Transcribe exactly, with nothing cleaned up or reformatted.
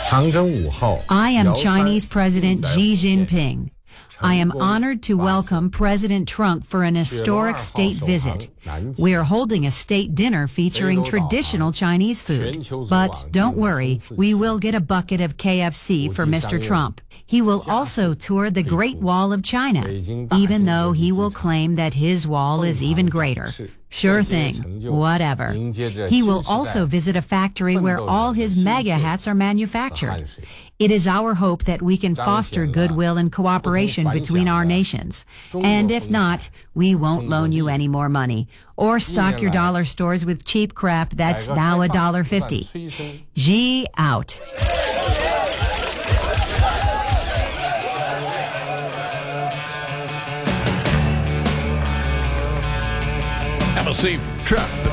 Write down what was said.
I am Chinese President Xi Jinping. I am honored to welcome President Trump for an historic state visit. We are holding a state dinner featuring traditional Chinese food. But don't worry, we will get a bucket of K F C for Mister Trump. He will also tour the Great Wall of China, even though he will claim that his wall is even greater. Sure thing, whatever. He will also visit a factory where all his MAGA hats are manufactured. It is our hope that we can foster goodwill and cooperation between our nations. And if not, we won't loan you any more money or stock your dollar stores with cheap crap that's now a dollar fifty. Xi out. Have a safe trip.